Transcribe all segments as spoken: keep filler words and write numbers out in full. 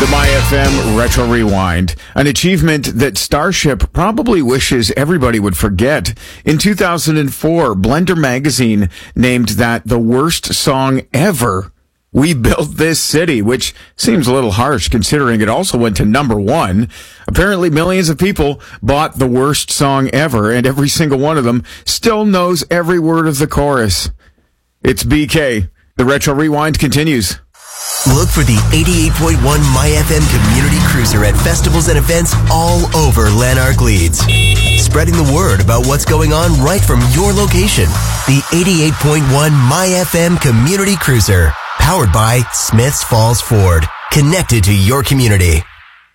The My F M Retro Rewind, an achievement that Starship probably wishes everybody would forget. In two thousand four, Blender Magazine named that the worst song ever. We Built This City, which seems a little harsh considering it also went to number one. Apparently millions of people bought the worst song ever, and every single one of them still knows every word of the chorus. It's B K. The Retro Rewind continues. Look for the eighty-eight point one My F M Community Cruiser at festivals and events all over Lanark Leeds. Spreading the word about what's going on right from your location. The eighty-eight point one My F M Community Cruiser. Powered by Smiths Falls Ford. Connected to your community.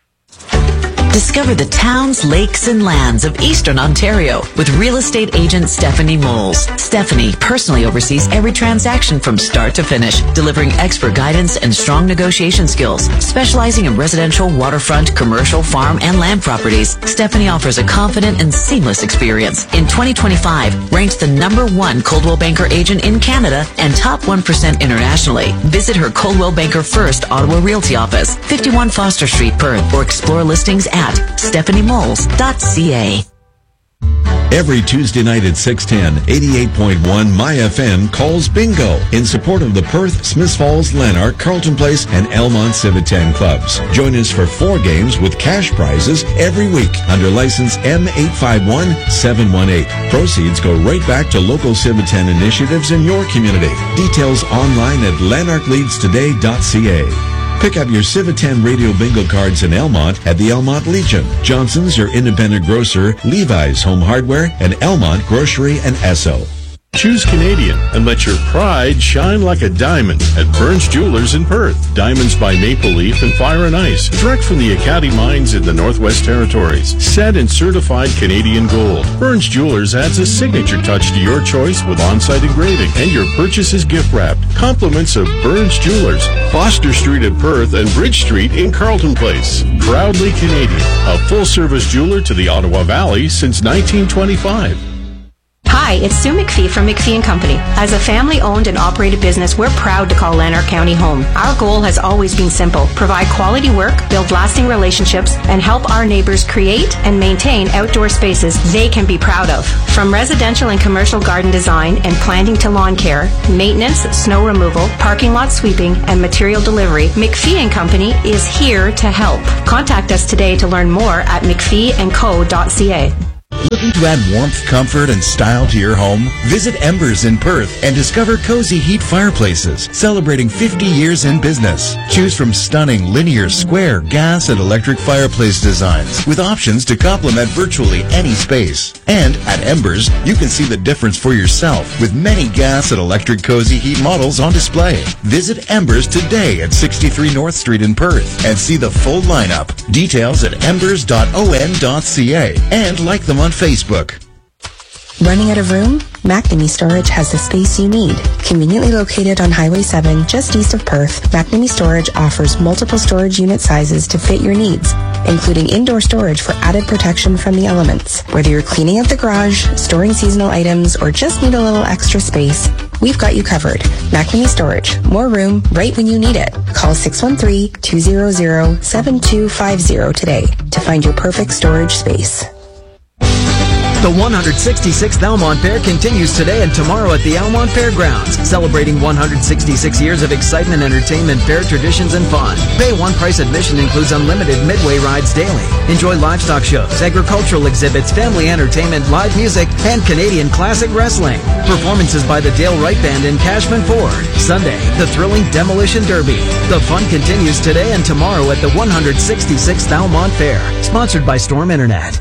Discover the towns, lakes, and lands of Eastern Ontario with real estate agent Stephanie Moles. Stephanie personally oversees every transaction from start to finish, delivering expert guidance and strong negotiation skills. Specializing in residential, waterfront, commercial, farm, and land properties, Stephanie offers a confident and seamless experience. In twenty twenty-five, ranked the number one Coldwell Banker agent in Canada and top one percent internationally. Visit her Coldwell Banker First Ottawa Realty office, fifty-one Foster Street, Perth, or explore listings at stephanie moles dot c a. Every Tuesday night at six ten, eighty-eight point one My F M calls bingo in support of the Perth, Smiths Falls, Lanark, Carlton Place, and Elmont Civitan clubs. Join us for four games with cash prizes every week under license M eight five one seven one eight. Proceeds go right back to local Civitan initiatives in your community. Details online at lanark leeds today dot c a. Pick up your Civitan Radio Bingo cards in Elmont at the Elmont Legion, Johnson's, your independent grocer, Levi's Home Hardware, and Elmont Grocery and Esso. Choose Canadian and let your pride shine like a diamond at Burns Jewelers in Perth. Diamonds by Maple Leaf and Fire and Ice, direct from the Acadie mines in the Northwest Territories. Set in certified Canadian gold. Burns Jewelers adds a signature touch to your choice with on-site engraving, and your purchase is gift wrapped. Compliments of Burns Jewelers, Foster Street at Perth and Bridge Street in Carlton Place. Proudly Canadian, a full-service jeweler to the Ottawa Valley since nineteen twenty-five. Hi, it's Sue McPhee from McPhee and Company. As a family-owned and operated business, we're proud to call Lanark County home. Our goal has always been simple: provide quality work, build lasting relationships, and help our neighbors create and maintain outdoor spaces they can be proud of. From residential and commercial garden design and planting to lawn care, maintenance, snow removal, parking lot sweeping, and material delivery, McPhee and Company is here to help. Contact us today to learn more at mcphee and co dot c a. Looking to add warmth, comfort, and style to your home? Visit Embers in Perth and discover cozy heat fireplaces, celebrating fifty years in business. Choose from stunning linear, square, gas, and electric fireplace designs with options to complement virtually any space. And at Embers, you can see the difference for yourself with many gas and electric cozy heat models on display. Visit Embers today at sixty-three North Street in Perth and see the full lineup. Details at embers dot o n dot c a and like them on Facebook. Running out of room? McNamee Storage has the space you need. Conveniently located on Highway seven, just east of Perth, McNamee Storage offers multiple storage unit sizes to fit your needs, including indoor storage for added protection from the elements. Whether you're cleaning out the garage, storing seasonal items, or just need a little extra space, we've got you covered. McNamee Storage. More room right when you need it. Call six one three, two zero zero, seven two five zero today to find your perfect storage space. The one hundred sixty-sixth Elmont Fair continues today and tomorrow at the Elmont Fairgrounds, celebrating one hundred sixty-six years of excitement, entertainment, fair traditions, and fun. Pay one price admission includes unlimited midway rides daily. Enjoy livestock shows, agricultural exhibits, family entertainment, live music, and Canadian classic wrestling. Performances by the Dale Wright Band and Cashman Ford. Sunday, the thrilling Demolition Derby. The fun continues today and tomorrow at the one hundred sixty-sixth Elmont Fair. Sponsored by Storm Internet.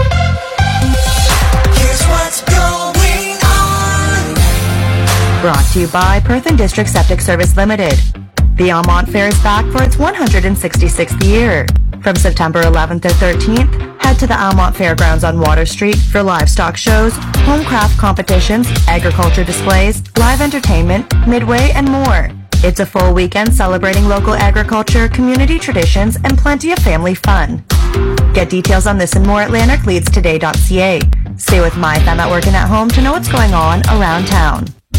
Brought to you by Perth and District Septic Service Limited. The Elmont Fair is back for its one hundred sixty-sixth year. From September eleventh to thirteenth, head to the Elmont Fairgrounds on Water Street for livestock shows, home craft competitions, agriculture displays, live entertainment, midway, and more. It's a full weekend celebrating local agriculture, community traditions, and plenty of family fun. Get details on this and more at lanark leeds today dot c a. Stay with My F M at work and at home to know what's going on around town.